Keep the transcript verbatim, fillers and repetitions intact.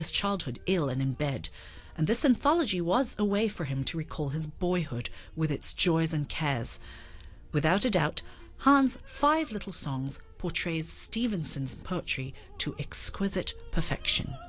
his childhood ill and in bed, and this anthology was a way for him to recall his boyhood with its joys and cares. Without a doubt, Hans' Five Little Songs portrays Stevenson's poetry to exquisite perfection.